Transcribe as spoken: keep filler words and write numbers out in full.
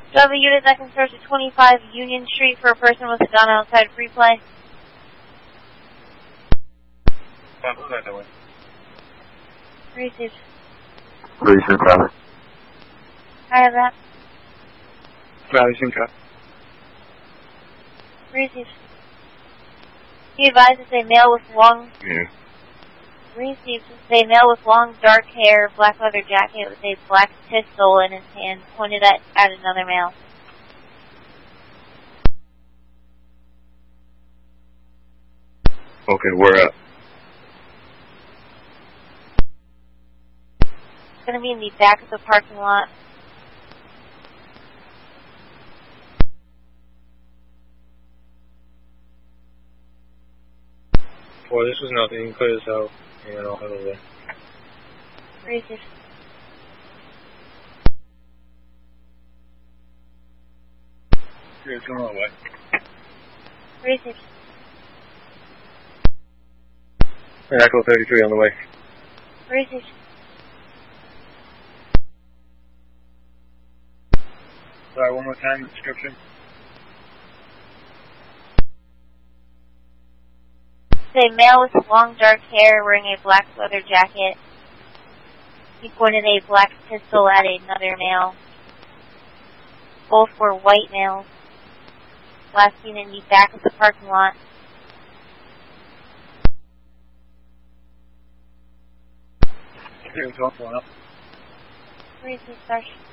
Do you have a unit that can search at twenty-five Union Street for a person with a gun outside free play? Received. Received, Tyler. I have that. Valley Simca. Received. He advised it's a male with long... Yeah. Received. It's a male with long dark hair, black leather jacket with a black pistol in his hand, pointed at, at another male. Okay, where at? It's going to be in the back of the parking lot. Boy, this was nothing. You can clear this out, and I'll head over there. Received. Yeah, it's going on the way. Received. Echo thirty-three on the way. Received. Sorry, one more time, the description. It's a male with long dark hair wearing a black leather jacket. He pointed a black pistol at another male. Both were white males. Last seen in the back of the parking lot. Here's one up. Received, sir.